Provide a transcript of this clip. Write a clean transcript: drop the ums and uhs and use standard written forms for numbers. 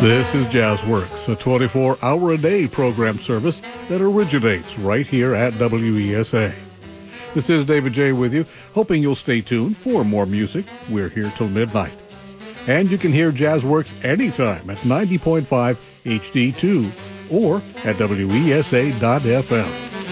This is JazzWorks, a 24-hour-a-day program service that originates right here at WESA. This is David J. with you, hoping you'll stay tuned for more music. We're here till midnight. And you can hear JazzWorks anytime at 90.5 HD2 or at WESA.FM.